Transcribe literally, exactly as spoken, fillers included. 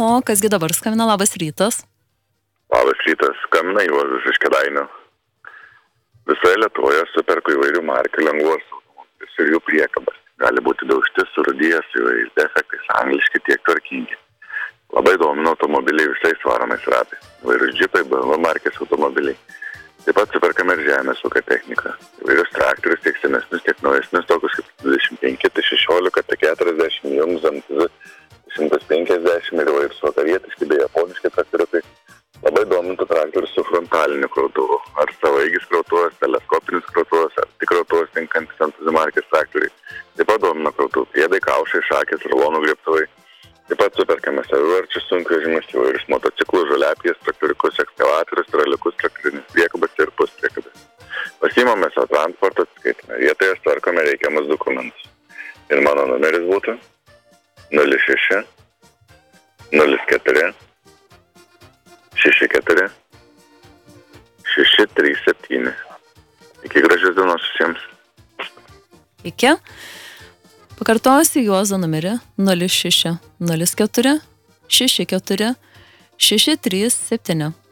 O kasgi dabar skambina, labas rytas. Labas rytas, skambina Juozas iš Kėdainių. Visoje Lietuvoje superku įvairių markių lengvos automobilius ir jų priekabas. Gali būti daužti, surūdijęs, įvairiais defektais, angliški tiek tvarkingi. Labai domina automobiliai visais varomais ratais. Įvairius džipai, B M W markės automobiliai. Taip pat superkame ir žemės ūkio techniką. Įvairius traktorius, tiek senesnius, tiek naujesnius, tokius kaip dvidešimt penki, šešiolika, keturiasdešimt, Jums, M T Z, šimtas penkiasdešimt ir įvairius vakarietiški bei japoniški traktoriukai. Labai domintų traktorius su frontaliniu krautuvu. Ar savaeigis krautuvas, teleskopinis krautuvas, ar tik krautuvas tinkantis M T Z markės traktoriai. Taip pat domina krautuvų priedai, kaušai, šakės, rulonų griebtuvai. Taip pat superkame savivarčius sunkvežimius, įvairius motociklus, žoliapijas, traktoriukus, ekskavatorius, traliukus, traktorinius priekabas ir puspriekabas. Pasiimame savo transportą, skaitome vietoje, tvarkome reikiamus dokumentus. Ir mano numeris būtų nulis šeši nulis keturi šeši keturi šeši trys septyni. Iki gražios dienos visiems. Iki. Pakartosiu Juozo numerį nulis šeši nulis keturi šeši keturi šeši trys septyni.